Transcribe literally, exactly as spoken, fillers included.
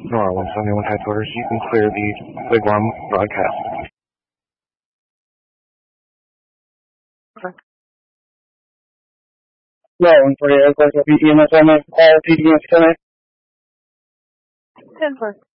Nora one seventy-one type orders, you can clear the Wigwam broadcast. Okay. No, one forty-eight, P D M S on the call, P D M S ten. ten four.